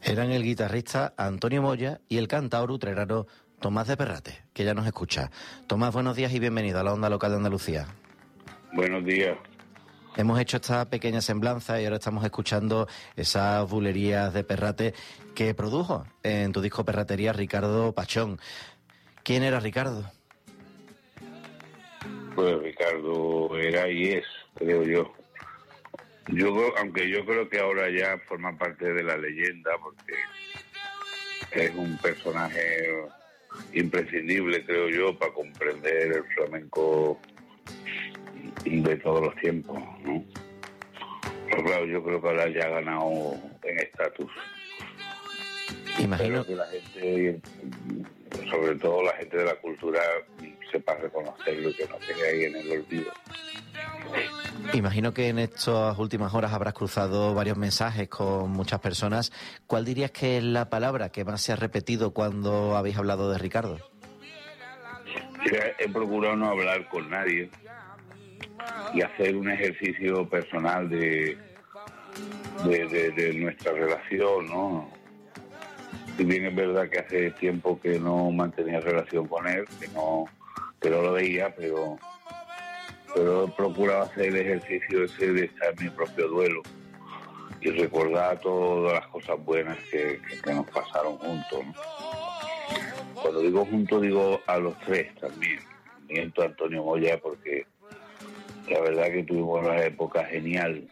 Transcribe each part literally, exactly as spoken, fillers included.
Eran el guitarrista Antonio Moya y el cantaor utrerano Tomás de Perrate, que ya nos escucha. Tomás, buenos días y bienvenido a la Onda Local de Andalucía. Buenos días. Hemos hecho esta pequeña semblanza y ahora estamos escuchando esas bulerías de Perrate que produjo en tu disco Perratería Ricardo Pachón. ¿Quién era Ricardo? Pues Ricardo era y es, creo yo. Yo, aunque yo creo que ahora ya forma parte de la leyenda, porque es un personaje imprescindible, creo yo, para comprender el flamenco de todos los tiempos, ¿no? Pero claro, yo creo que ahora ya ha ganado en estatus. Imagino Espero que la gente, sobre todo la gente de la cultura, sepa reconocerlo y que no quede ahí en el olvido. Imagino que en estas últimas horas habrás cruzado varios mensajes con muchas personas. ¿Cuál dirías que es la palabra que más se ha repetido cuando habéis hablado de Ricardo? He procurado no hablar con nadie y hacer un ejercicio personal de, de, de, de nuestra relación, ¿no? Si bien es verdad que hace tiempo que no mantenía relación con él, que no, que no lo veía, pero... pero he procurado hacer el ejercicio ese de estar en mi propio duelo y recordar todas las cosas buenas que, que, que nos pasaron juntos, ¿no? Cuando digo juntos, digo a los tres también. Miento a Antonio Moya porque la verdad que tuvimos una época genial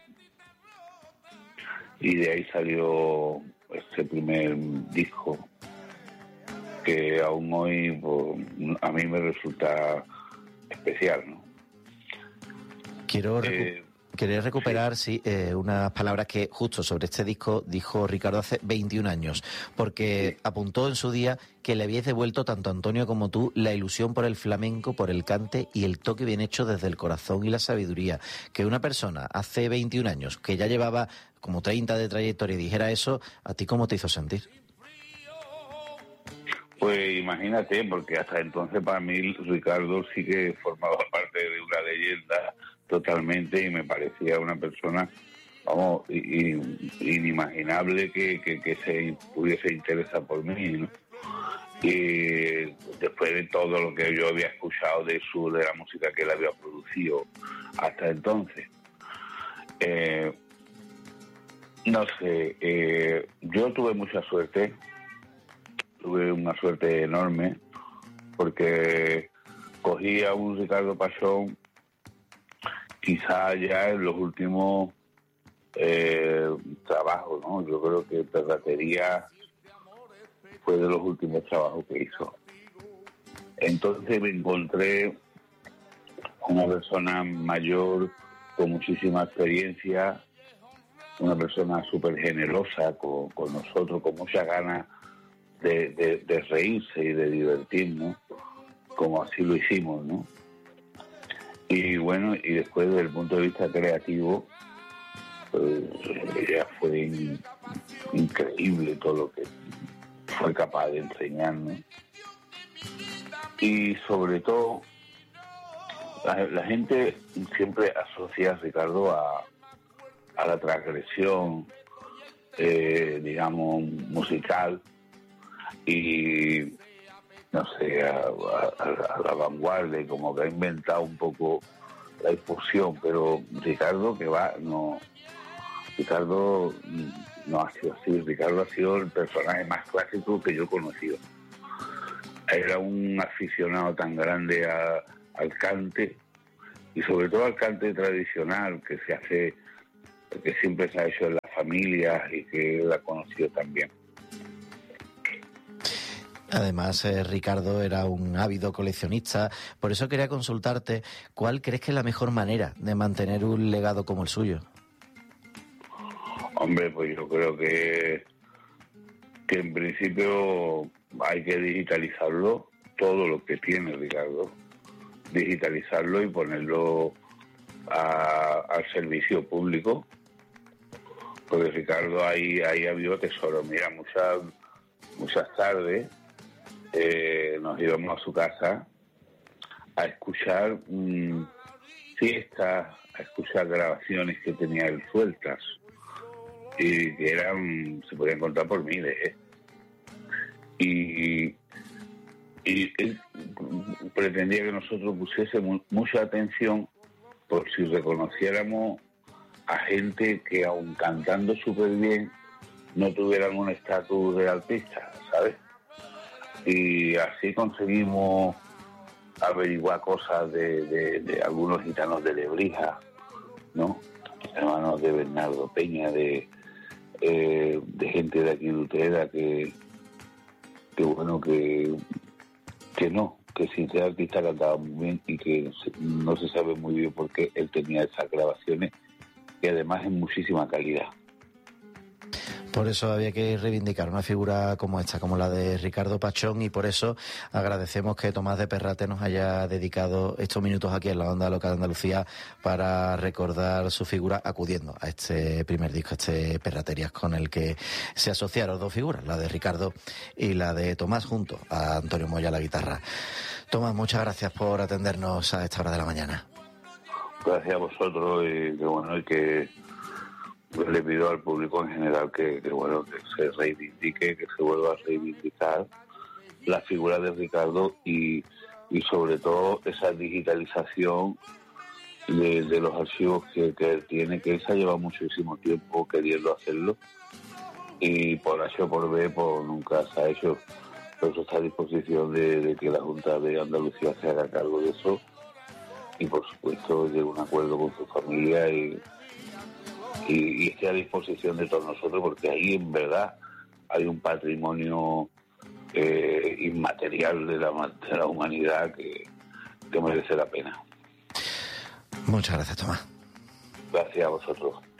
y de ahí salió este primer disco que aún hoy pues, a mí me resulta especial, ¿no? Quiero recu- Eh, querer recuperar sí. Sí, eh, unas palabras que justo sobre este disco dijo Ricardo hace veintiún años, porque sí. apuntó en su día que le habíais devuelto tanto a Antonio como tú la ilusión por el flamenco, por el cante y el toque bien hecho desde el corazón y la sabiduría. Que una persona hace veintiún años, que ya llevaba como treinta de trayectoria, dijera eso, ¿a ti cómo te hizo sentir? Pues imagínate, porque hasta entonces para mí Ricardo sí que formaba parte de una leyenda totalmente y me parecía una persona, vamos, inimaginable que, que, que se pudiese interesar por mí, ¿no? Y después de todo lo que yo había escuchado de su, de la música que él había producido hasta entonces, eh, no sé, eh, yo tuve mucha suerte. Tuve una suerte enorme porque cogí a un Ricardo Pachón quizá ya en los últimos eh, trabajos, ¿no? Yo creo que Perratería fue de los últimos trabajos que hizo. Entonces me encontré una persona mayor con muchísima experiencia, una persona súper generosa con, con nosotros, con muchas ganas De, de, de reírse y de divertirnos, como así lo hicimos, ¿no? Y bueno, y después desde el punto de vista creativo, pues ya fue in, increíble todo lo que fue capaz de enseñarnos. Y sobre todo, la, la gente siempre asocia a Ricardo a, a la transgresión, eh, digamos, musical, y no sé, a, a, a la vanguardia, como que ha inventado un poco la explosión, pero Ricardo que va, no, Ricardo no ha sido así. Ricardo ha sido el personaje más clásico que yo he conocido. Era un aficionado tan grande a, al cante y sobre todo al cante tradicional que se hace, que siempre se ha hecho en las familias y que él ha conocido también. Además, eh, Ricardo era un ávido coleccionista, por eso quería consultarte, ¿cuál crees que es la mejor manera de mantener un legado como el suyo? Hombre, pues yo creo que, que en principio hay que digitalizarlo, todo lo que tiene Ricardo, digitalizarlo y ponerlo a, al servicio público, porque Ricardo ahí, ahí ha habido tesoro. Mira, muchas, muchas tardes Eh, nos íbamos a su casa a escuchar mmm, fiestas, a escuchar grabaciones que tenía él sueltas. y que eran, se podían contar por miles, ¿eh? Y, y él pretendía que nosotros pusiésemos mucha atención por si reconociéramos a gente que aun cantando súper bien no tuvieran un estatus de artista, ¿sabes? Y así conseguimos averiguar cosas de, de, de algunos gitanos de Lebrija, ¿no? Hermanos de Bernardo Peña, de, eh, de gente de aquí de Utrera que, que bueno, que, que no, que sin ser artista cantaba muy bien y que no se sabe muy bien por qué él tenía esas grabaciones y además en muchísima calidad. Por eso había que reivindicar una figura como esta, como la de Ricardo Pachón, y por eso agradecemos que Tomás de Perrate nos haya dedicado estos minutos aquí en la Onda Local de Andalucía para recordar su figura acudiendo a este primer disco, a este Perraterías, con el que se asociaron dos figuras, la de Ricardo y la de Tomás, junto a Antonio Moya a la guitarra. Tomás, muchas gracias por atendernos a esta hora de la mañana. Gracias a vosotros y que bueno, y que le pido al público en general que, que bueno, que se reivindique, que se vuelva a reivindicar la figura de Ricardo y, y sobre todo esa digitalización de, de los archivos que, que él tiene, que él se ha llevado muchísimo tiempo queriendo hacerlo y por H o por B pues nunca se ha hecho. Por eso está a disposición de, de que la Junta de Andalucía se haga cargo de eso y por supuesto llegue a un acuerdo con su familia y Y, y esté a disposición de todos nosotros, porque ahí en verdad hay un patrimonio eh, inmaterial de la, de la humanidad que, que merece la pena. Muchas gracias, Tomás. Gracias a vosotros.